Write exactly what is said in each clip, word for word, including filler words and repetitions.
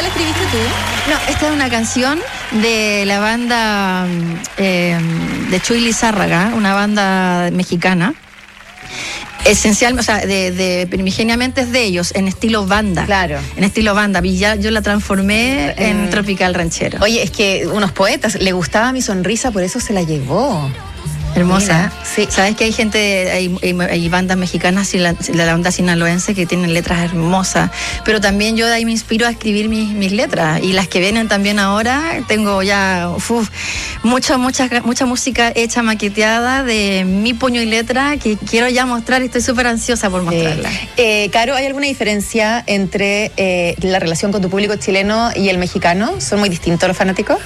la escribiste tú? No, esta es una canción de la banda eh, de Chuy Lizárraga, una banda mexicana. Esencial, o sea, de, de primigeniamente es de ellos, en estilo banda. Claro. En estilo banda. Y ya yo la transformé en Mm. tropical ranchero. Oye, es que unos poetas, le gustaba mi sonrisa, por eso se la llevó. Hermosa. Mira, sí. Sabes que hay gente, hay, hay, hay bandas mexicanas y la, la, la onda sinaloense que tienen letras hermosas, pero también yo de ahí me inspiro a escribir mis, mis letras, y las que vienen también ahora, tengo ya uf, mucha, mucha, mucha música hecha, maqueteada de mi puño y letra que quiero ya mostrar y estoy súper ansiosa por mostrarla. Eh, eh, Caro, ¿hay alguna diferencia entre eh, la relación con tu público chileno y el mexicano? ¿Son muy distintos los fanáticos?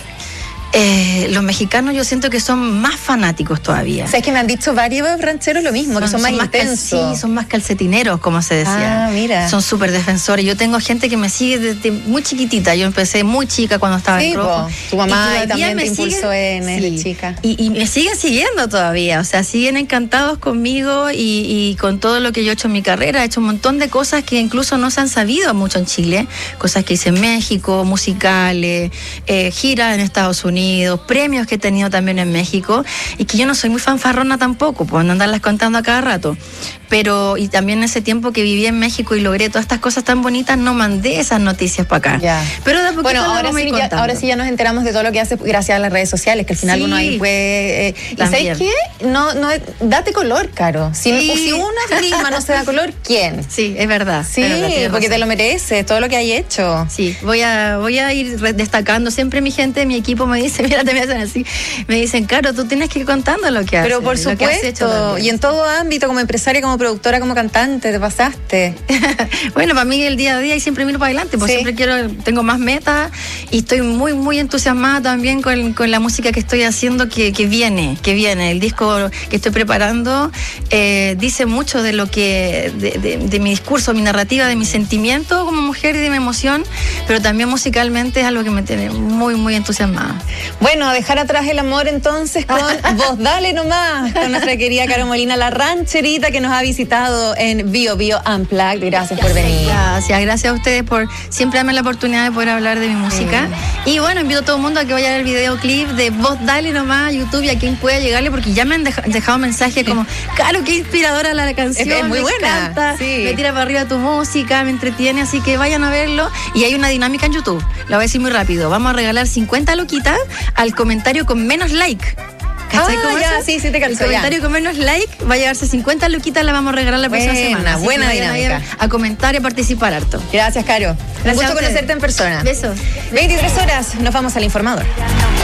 Eh, los mexicanos yo siento que son más fanáticos todavía. ¿Sabes que me han dicho varios rancheros lo mismo, son, que son, son más intensos? Cal, sí, son más calcetineros, como se decía. Ah, mira. Son súper defensores. Yo tengo gente que me sigue desde muy chiquitita. Yo empecé muy chica cuando estaba sí, en rojo. Po. Tu mamá y también me te impulsó siguen, en sí. de chica. Y, y me siguen siguiendo todavía. O sea, siguen encantados conmigo y, y con todo lo que yo he hecho en mi carrera. He hecho un montón de cosas que incluso no se han sabido mucho en Chile. Cosas que hice en México, musicales, eh, giras en Estados Unidos, premios que he tenido también en México, y que yo no soy muy fanfarrona tampoco, pues no andarlas contando a cada rato, pero y también en ese tiempo que viví en México y logré todas estas cosas tan bonitas, no mandé esas noticias para acá. Ya. Pero de a poquito bueno, ahora sí, ya, ahora sí ya nos enteramos de todo lo que hace gracias a las redes sociales, que al final sí, uno ahí puede... Eh, ¿y sabes qué? No, no, date color, Caro. Si, sí. si una prima no se da color, ¿quién? Sí, es verdad. Sí, es verdad, porque te lo mereces, todo lo que hay hecho. Sí, voy a, voy a ir destacando. Siempre mi gente, mi equipo me dice, mira, te me hacen así, me dicen, Caro, tú tienes que ir contando lo que haces. Pero por supuesto, y en todo ámbito, como empresaria, como productora, como cantante, te pasaste. Bueno, para mí el día a día y siempre miro para adelante, porque sí. siempre quiero, tengo más metas y estoy muy, muy entusiasmada también con, con la música que estoy haciendo que, que viene, que viene. El disco que estoy preparando eh, dice mucho de lo que, de, de, de mi discurso, mi narrativa, de mi sentimiento como mujer y de mi emoción, pero también musicalmente es algo que me tiene muy, muy entusiasmada. Bueno, a dejar atrás el amor entonces con Vos Dale Nomás, con nuestra querida Caro Molina, la rancherita que nos ha visitado en Bio Bio Unplugged. Gracias por venir. Gracias, gracias a ustedes por siempre darme la oportunidad de poder hablar de mi música. Sí. Y bueno, invito a todo el mundo a que vaya a ver el videoclip de Vos Dale Nomás a YouTube y a quien pueda llegarle, porque ya me han deja, dejado mensajes como, Caro, qué inspiradora la canción. Es, es muy me buena. Encanta, sí. me tira para arriba tu música, me entretiene, así que vayan a verlo. Y hay una dinámica en YouTube, la voy a decir muy rápido. Vamos a regalar cincuenta loquitas al comentario con menos like. ¿Cachai? Ah, ya, es? sí, sí te calzó. El comentario ya. Con menos like va a llevarse cincuenta luquitas, la vamos a regalar la próxima buena, semana. Así buena dinámica. A, a comentar y a participar harto. Gracias, Caro. Gracias. Un gusto conocerte en persona. Besos. veintitrés horas, nos vamos al informador.